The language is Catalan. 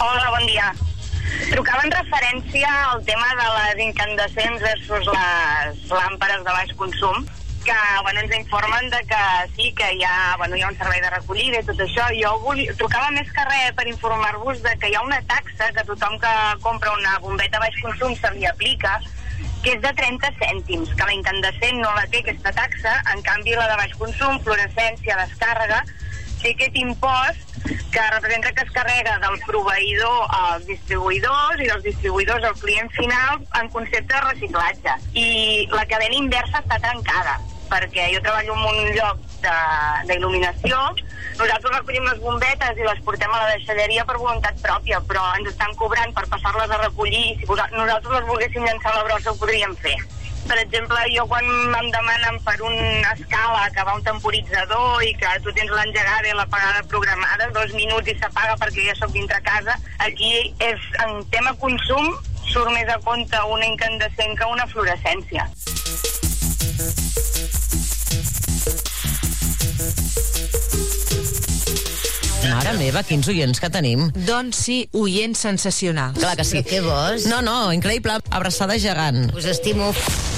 Hola, bon dia. Trucava en referència al tema de les incandescents versus les làmperes de baix consum, que ens informen de que sí, que hi ha un servei de recollida i tot això. Jo trucava més que res per informar-vos de que hi ha una taxa que tothom que compra una bombeta baix consum se li aplica, que és de 30 cèntims, que la incandescent no la té aquesta taxa, en canvi la de baix consum, fluorescència, descàrrega, té aquest impost que representa que es carrega del proveïdor als distribuïdors i dels distribuïdors al client final en concepte de reciclatge. I la cadena inversa està trencada, perquè jo treballo en un lloc d'il·luminació, nosaltres recollim les bombetes i les portem a la deixalleria per voluntat pròpia, però ens estan cobrant per passar-les a recollir i si nosaltres les volguéssim llançar a la brossa ho podríem fer. Per exemple, jo quan em demanen per una escala que va un temporitzador i que tu tens l'engegada i l'apagada programada, 2 minuts i s'apaga perquè ja soc dintre casa, aquí en tema consum surt més a compte una incandescent que una fluorescència. Mare meva, quins oients que tenim. Doncs sí, oients sensacionals. Clar que sí. Però què vols? No, increïble. Abraçada gegant. Us estimo.